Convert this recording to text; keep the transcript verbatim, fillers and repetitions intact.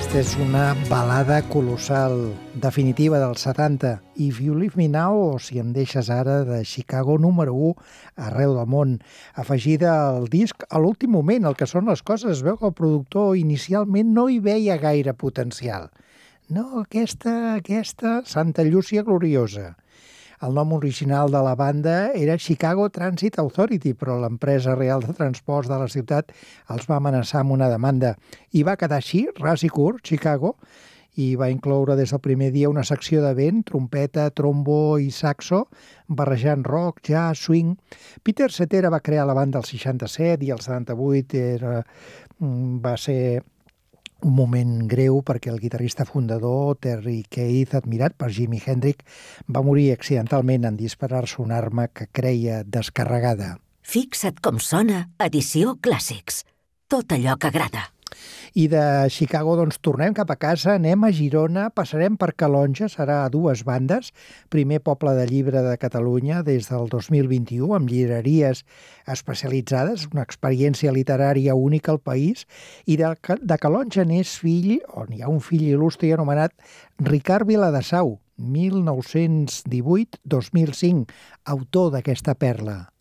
Aquesta és una balada colossal, definitiva dels setanta. If You Leave Me Now, o Si em deixes ara, de Chicago, número u arreu del món. Afegida al disc a l'últim moment, el que són les coses. Es veu que el productor inicialment no hi veia gaire potencial. No, aquesta, aquesta, Santa Llúcia Gloriosa. El nom original de la banda era Chicago Transit Authority, però l'empresa real de transports de la ciutat els va amenaçar amb una demanda. I va quedar així, ras i curt, Chicago, i va incloure des del primer dia una secció de vent, trompeta, trombo i saxo, barrejant rock, jazz, swing. Peter Cetera va crear la banda al seixanta-set i al setanta-vuit era, va ser un moment greu perquè el guitarrista fundador, Terry Keith, admirat per Jimi Hendrix, va morir accidentalment en disparar-se una arma que creia descarregada. Fixa't com sona Edició Clàssics. Tot allò que agrada. I de Chicago doncs tornem cap a casa, anem a Girona, passarem per Calonge, serà a dues bandes. Primer Poble de Llibre de Catalunya des del dos mil vint-i-u, amb llibreries especialitzades, una experiència literària única al país. I de, de Calonge n'és fill, on hi ha un fill il·lustre anomenat Ricard Viladesau, mil nou-cents divuit a dos mil cinc, autor d'aquesta perla.